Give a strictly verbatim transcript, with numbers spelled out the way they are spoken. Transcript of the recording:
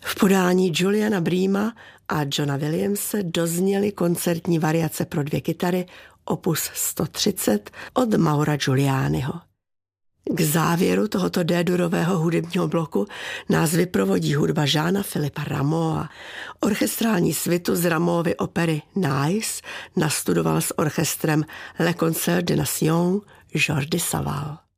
V podání Juliana Breama a Johna Williamse dozněly koncertní variace pro dvě kytary opus sto třicet od Maura Giulianiho. K závěru tohoto D-durového hudebního bloku nás vyprovodí hudba Jeana Philippa Rameaua. Orchestrální svitu z Rameauvy opery Nice nastudoval s orchestrem Le Concert des Nations Jordi Savall.